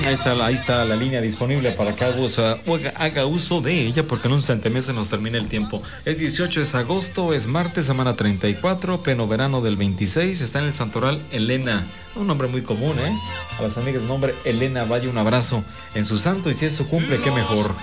Ahí está la línea disponible para que haga uso de ella, porque en un santemés se nos termina el tiempo. Es 18, es agosto, es martes, semana 34, pleno verano del 26. Está en el santoral Elena, un nombre muy común, ¿eh? A las amigas, nombre Elena, vaya un abrazo en su santo, y si es su cumple, qué mejor.